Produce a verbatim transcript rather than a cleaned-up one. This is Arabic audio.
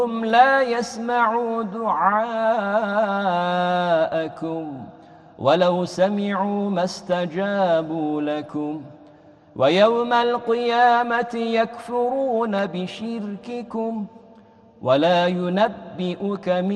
هم لا يسمعوا دعاءكم ولو سمعوا ما استجابوا لكم ويوم القيامة يكفرون بشرككم ولا ينبئك